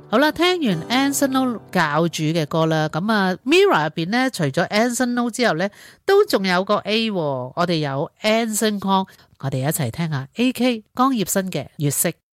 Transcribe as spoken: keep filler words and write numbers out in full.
好啦，聽完 Anson Lo 教主嘅歌啦，咁啊 Mirror 入邊咧，除咗 Anson Lo 之後咧，都仲有個 A， 我哋有 Anson Kong， 我哋一齊聽下 A K 江葉生嘅月色。